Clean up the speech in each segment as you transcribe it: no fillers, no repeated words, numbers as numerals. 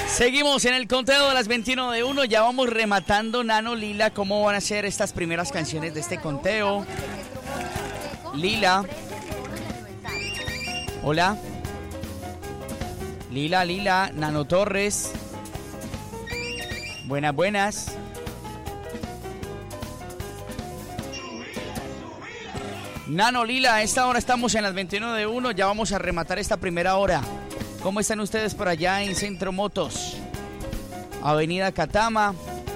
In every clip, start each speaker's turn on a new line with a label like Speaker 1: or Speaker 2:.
Speaker 1: Seguimos en el conteo de las 21 de 1. Ya vamos rematando, Nano, Lila. ¿Cómo van a ser estas primeras canciones de este conteo? Lila. Hola. Lila, Nano Torres. Buenas. Nano, Lila, a esta hora estamos en las 21 de 1. Ya vamos a rematar esta primera hora. ¿Cómo están ustedes por allá en Centro Motos? Avenida Catama.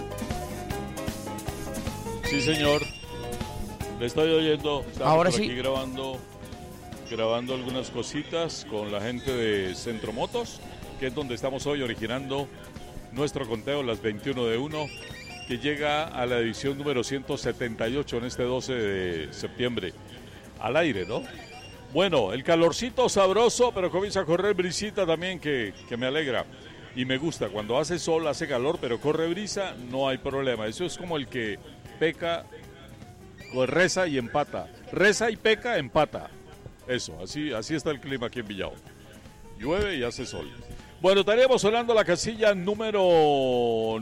Speaker 2: Sí, señor. Le estoy oyendo. Estamos
Speaker 1: ahora
Speaker 2: por
Speaker 1: sí.
Speaker 2: Aquí grabando algunas cositas con la gente de Centro Motos, que es donde estamos hoy originando nuestro conteo, las 21 de 1, que llega a la edición número 178 en este 12 de septiembre. Al aire, ¿no? Bueno, el calorcito sabroso, pero comienza a correr brisita también que me alegra. Y me gusta, cuando hace sol, hace calor, pero corre brisa, no hay problema. Eso es como el que peca, pues reza y empata. Reza y peca, empata. Eso, así está el clima aquí en Villao. Llueve y hace sol. Bueno, estaríamos sonando la casilla número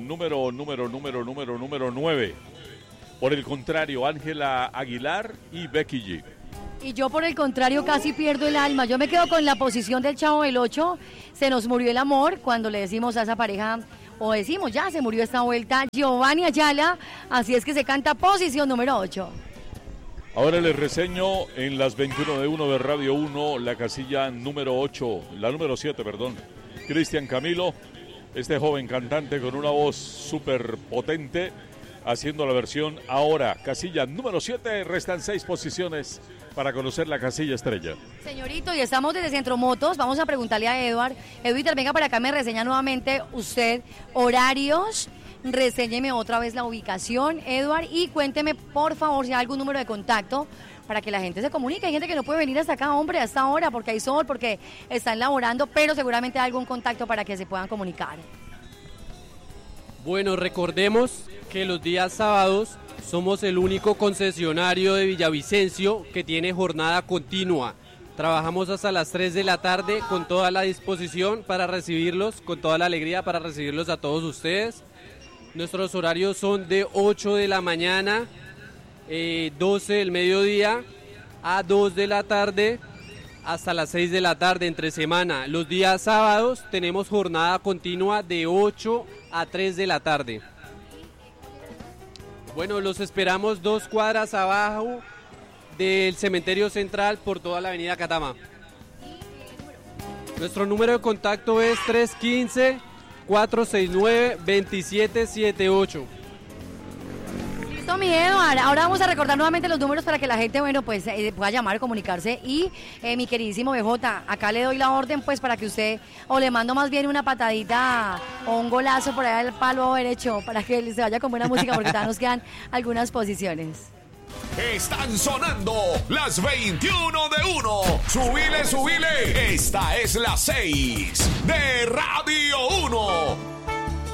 Speaker 2: 9. Por el contrario, Ángela Aguilar y Becky G.
Speaker 3: Y yo por el contrario casi pierdo el alma. Yo me quedo con la posición del Chavo del 8. Se nos murió el amor cuando le decimos a esa pareja, o decimos ya se murió esta vuelta, Giovanni Ayala. Así es que se canta posición número 8.
Speaker 2: Ahora les reseño en las 21 de 1 de Radio 1 la casilla número 8, la número 7, perdón. Cristian Camilo, este joven cantante con una voz súper potente, haciendo la versión ahora. Casilla número 7, restan 6 posiciones para conocer la casilla estrella.
Speaker 3: Señorito, y estamos desde Centro Motos, vamos a preguntarle a Edward. Edward, venga para acá, me reseña nuevamente usted horarios, reséñeme otra vez la ubicación, Edward, y cuénteme por favor si hay algún número de contacto para que la gente se comunique. Hay gente que no puede venir hasta acá, hombre, a esta hora, porque hay sol, porque están laborando, pero seguramente hay algún contacto para que se puedan comunicar.
Speaker 4: Bueno, recordemos que los días sábados somos el único concesionario de Villavicencio que tiene jornada continua. Trabajamos hasta las 3 de la tarde con toda la disposición para recibirlos, con toda la alegría para recibirlos a todos ustedes. Nuestros horarios son de 8 de la mañana, 12 del mediodía a 2 de la tarde hasta las 6 de la tarde entre semana. Los días sábados tenemos jornada continua de 8 a 3 de la tarde. Bueno, los esperamos 2 cuadras abajo del cementerio central por toda la avenida Catama. Nuestro número de contacto es 315-469-2778.
Speaker 3: Listo, mi Edward. Ahora vamos a recordar nuevamente los números para que la gente, bueno, pues pueda llamar o comunicarse. Y mi queridísimo BJ, acá le doy la orden, pues, para que usted, o le mando más bien una patadita o un golazo por allá al palo derecho, para que se vaya con buena música, porque todavía nos quedan algunas posiciones.
Speaker 5: Están sonando las 21 de 1. Subile. Esta es la 6 de Radio 1.